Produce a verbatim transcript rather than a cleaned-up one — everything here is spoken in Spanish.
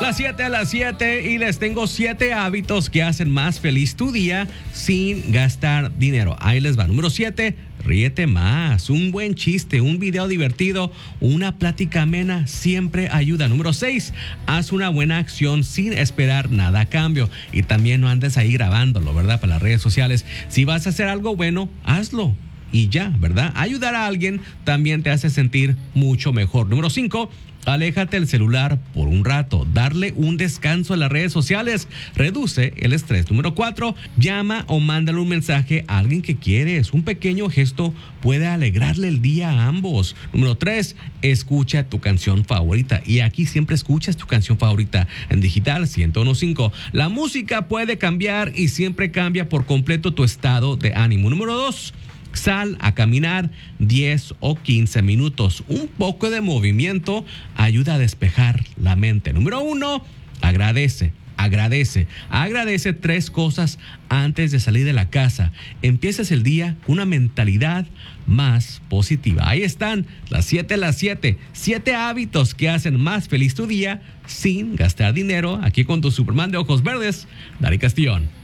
las siete a las siete y les tengo siete hábitos que hacen más feliz tu día sin gastar dinero. Ahí les va. Número siete, ríete más. Un buen chiste, un video divertido, una plática amena siempre ayuda. Número seis, haz una buena acción sin esperar nada a cambio. Y también no andes ahí grabándolo, ¿verdad? Para las redes sociales. Si vas a hacer algo bueno, hazlo. Y ya, ¿verdad? Ayudar a alguien también te hace sentir mucho mejor. Número cinco, aléjate del celular por un rato. Darle un descanso a las redes sociales reduce el estrés. Número cuatro, llama o mándale un mensaje a alguien que quieres. Un pequeño gesto puede alegrarle el día a ambos. Número tres, escucha tu canción favorita. Y aquí siempre escuchas tu canción favorita en Digital ciento uno punto cinco. La música puede cambiar y siempre cambia por completo tu estado de ánimo. Número dos, sal a caminar diez o quince minutos. Un poco de movimiento ayuda a despejar la mente. Número uno, agradece. Agradece. Agradece tres cosas antes de salir de la casa. Empiezas el día con una mentalidad más positiva. Ahí están las siete, las siete. Siete hábitos que hacen más feliz tu día sin gastar dinero. Aquí con tu Superman de ojos verdes, Dari Castillón.